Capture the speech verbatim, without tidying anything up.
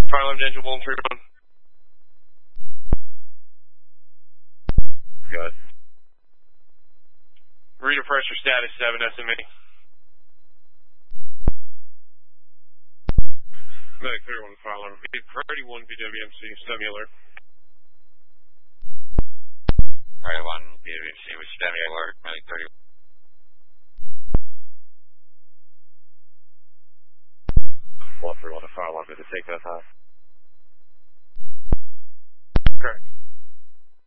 Fire alarm engine one three one. Good. Reader pressure status seven S M E. Medic three one fire alarm. Priority one B W M C, STEMI alert. Priority one B W M C with STEMI alert, Medic thirty-one. one three one to fire alarm, did it take that high? Correct.